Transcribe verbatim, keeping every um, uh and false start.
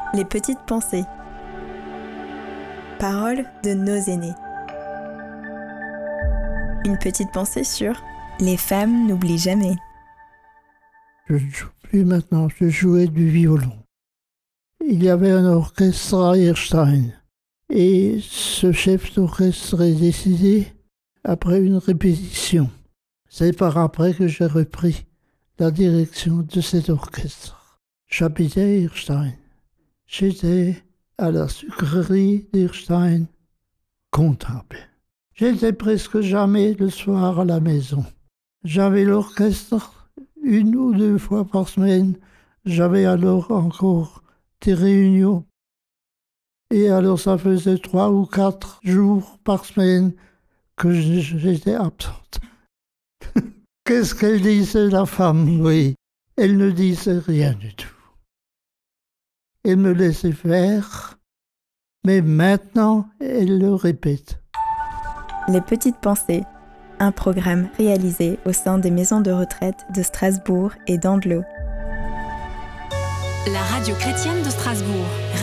Les petites pensées. Paroles de nos aînés. Une petite pensée sur les femmes n'oublient jamais. Je ne joue plus maintenant, je jouais du violon. Il y avait un orchestre à Hirstein et ce chef d'orchestre est décédé après une répétition. C'est par après que j'ai repris la direction de cet orchestre. J'habitais à Hirstein. J'étais à la sucrerie d'Hirstein, comptable. J'étais presque jamais le soir à la maison. J'avais l'orchestre une ou deux fois par semaine. J'avais alors encore des réunions. Et alors ça faisait trois ou quatre jours par semaine que j'étais absente. Qu'est-ce qu'elle disait, la femme? Oui, elle ne disait rien du tout. Elle me laissait faire, mais maintenant, elle le répète. Les petites pensées, un programme réalisé au sein des maisons de retraite de Strasbourg et d'Andlau. La radio chrétienne de Strasbourg.